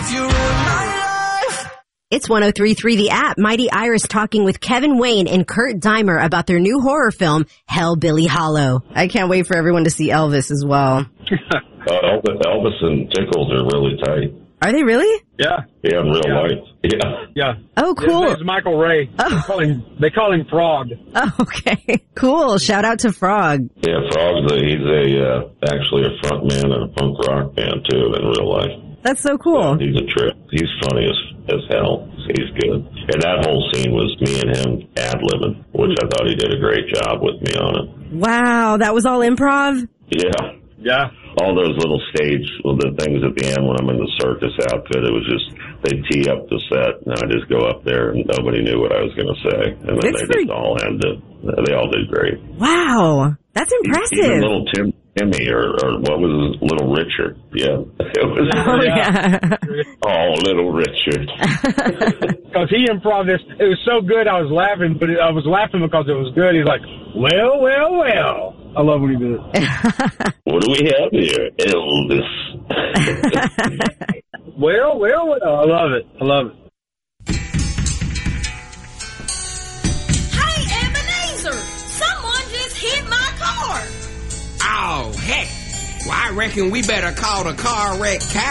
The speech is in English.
you ruin my life. It's 103.3 The App. Mighty Iris talking with Kevin Wayne and Kurt Dimer about their new horror film, Hellbilly Hollow. I can't wait for everyone to see Elvis as well. Elvis and Tickles are really tight. Are they really? Yeah. Yeah, in real life. Yeah. Yeah. Oh, cool. His name's Michael Ray. Oh. They call him Frog. Oh, okay. Cool. Shout out to Frog. Yeah, Frog's actually a front man in a punk rock band, too, in real life. That's so cool. He's a trip. He's funny as hell. He's good. And that whole scene was me and him ad-libbing, which I thought he did a great job with me on it. Wow. That was all improv? Yeah. Yeah. All those little the things at the end when I'm in the circus outfit, it was just, they'd tee up the set, and I'd just go up there, and nobody knew what I was going to say. And then they all did great. Wow. That's impressive. Even little Timmy, or what was his, Little Richard. Yeah. It was, oh, Little Richard. Because he improv this. It was so good, I was laughing, but I was laughing because it was good. He's like, well. I love when he did it. What do we have here? Elvis. Well. I love it. Hey, Ebenezer! Someone just hit my car! Oh, heck. Well, I reckon we better call the car wreck